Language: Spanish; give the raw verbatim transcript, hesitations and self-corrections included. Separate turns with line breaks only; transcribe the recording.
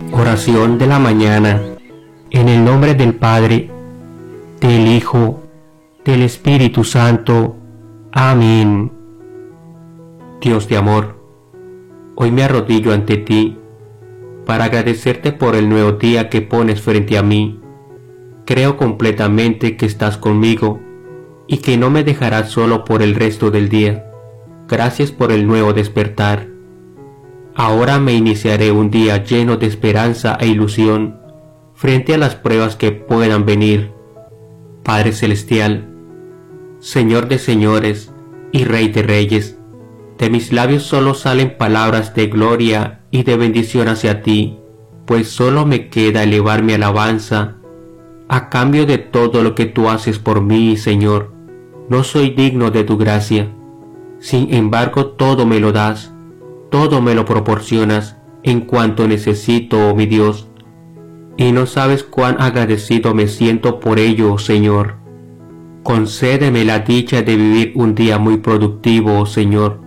Oración de la mañana. En el nombre del Padre, del Hijo, del Espíritu Santo. Amén. Dios de amor, hoy me arrodillo ante ti para agradecerte por el nuevo día que pones frente a mí. Creo completamente que estás conmigo y que no me dejarás solo por el resto del día. Gracias por el nuevo despertar. Ahora me iniciaré un día lleno de esperanza e ilusión frente a las pruebas que puedan venir. Padre Celestial, Señor de señores y Rey de reyes, de mis labios solo salen palabras de gloria y de bendición hacia ti, pues solo me queda elevar mi alabanza a cambio de todo lo que tú haces por mí, Señor. No soy digno de tu gracia, sin embargo todo me lo das, todo me lo proporcionas en cuanto necesito, oh mi Dios, y no sabes cuán agradecido me siento por ello, oh Señor. Concédeme la dicha de vivir un día muy productivo, oh Señor,